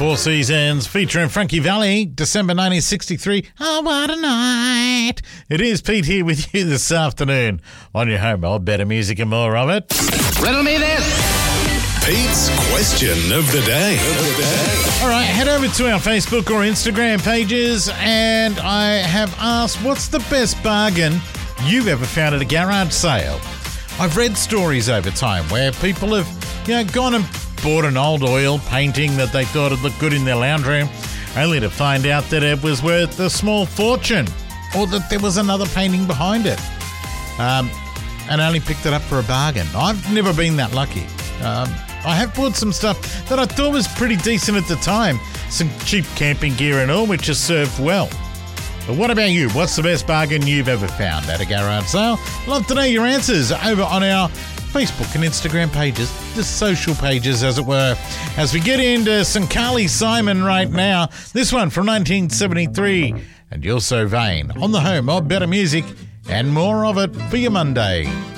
Four Seasons featuring Frankie Valli, December 1963. Oh, what a night. It is Pete here with you this afternoon on your home of better music and more of it. Riddle me this. Pete's question of the day. All right, head over to our Facebook or Instagram pages, and I have asked, what's the best bargain you've ever found at a garage sale? I've read stories over time where people have, gone and bought an old oil painting that they thought would look good in their lounge room, only to find out that it was worth a small fortune, or that there was another painting behind it, and only picked it up for a bargain. I've never been that lucky. I have bought some stuff that I thought was pretty decent at the time, some cheap camping gear and all, which has served well. But what about you? What's the best bargain you've ever found at a garage sale? Love to know your answers over on our Facebook and Instagram pages, the social pages as it were. As we get into some Carly Simon right now, this one from 1973, and You're So Vain, on the home of better music and more of it for your Monday.